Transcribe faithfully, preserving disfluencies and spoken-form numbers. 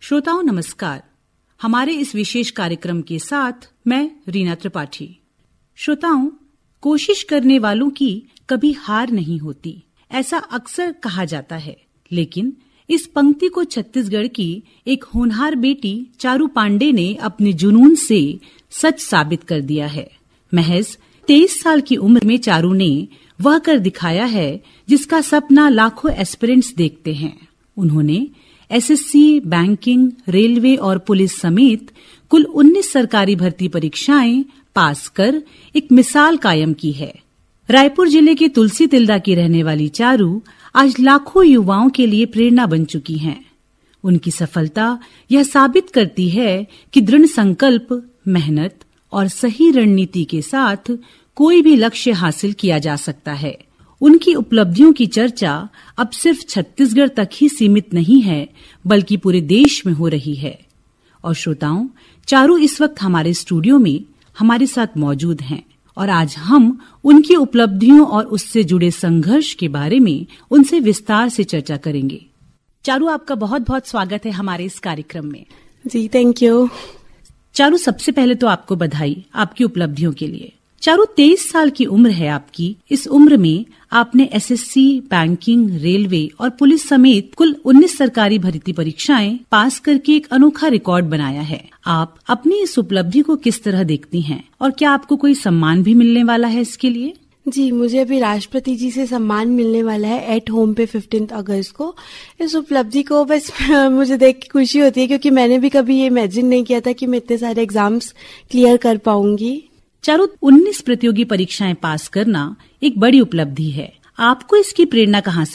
श्रोताओं नमस्कार। हमारे इस विशेष कार्यक्रम के साथ मैं रीना त्रिपाठी। श्रोताओं, कोशिश करने वालों की कभी हार नहीं होती, ऐसा अक्सर कहा जाता है। लेकिन इस पंक्ति को छत्तीसगढ़ की एक होनहार बेटी चारू पांडे ने अपने जुनून से सच साबित कर दिया है। महज तेईस साल की उम्र में चारू ने वह कर दिखाया है जिसका सपना लाखों एस्पिरेंट्स देखते हैं। उन्होंने एसएससी, बैंकिंग, रेलवे और पुलिस समेत कुल उन्नीस सरकारी भर्ती परीक्षाएं पास कर एक मिसाल कायम की है। रायपुर जिले के तुलसी तिल्दा की रहने वाली चारू आज लाखों युवाओं के लिए प्रेरणा बन चुकी हैं। उनकी सफलता यह साबित करती है कि दृढ़ संकल्प, मेहनत और सही रणनीति के साथ कोई भी लक्ष्य हासिल किया जा सकता है। उनकी उपलब्धियों की चर्चा अब सिर्फ छत्तीसगढ़ तक ही सीमित नहीं है, बल्कि पूरे देश में हो रही है। और श्रोताओं, चारू इस वक्त हमारे स्टूडियो में हमारे साथ मौजूद हैं और आज हम उनकी उपलब्धियों और उससे जुड़े संघर्ष के बारे में उनसे विस्तार से चर्चा करेंगे। चारू, आपका बहुत बहुत स्वागत है हमारे इस कार्यक्रम में। जी, थैंक यू। चारू, सबसे पहले तो आपको बधाई आपकी उपलब्धियों के लिए। चारू, तेईस साल की उम्र है आपकी। इस उम्र में आपने एसएससी, बैंकिंग, रेलवे और पुलिस समेत कुल उन्नीस सरकारी भर्ती परीक्षाएं पास करके एक अनोखा रिकॉर्ड बनाया है। आप अपनी इस उपलब्धि को किस तरह देखती हैं और क्या आपको कोई सम्मान भी मिलने वाला है इसके लिए? जी, मुझे अभी राष्ट्रपति जी से सम्मान मिलने वाला है एट होम पे फिफ्टीन अगस्त को। इस उपलब्धि को बस मुझे देख के खुशी होती है, क्योंकि मैंने भी कभी ये इमेजिन नहीं किया था कि मैं इतने सारे एग्जाम्स क्लियर कर पाऊंगी। चारू, उन्नीस प्रतियोगी परीक्षाएं पास करना एक बड़ी उपलब्धि है। आपको इसकी प्रेरणा कहाँ से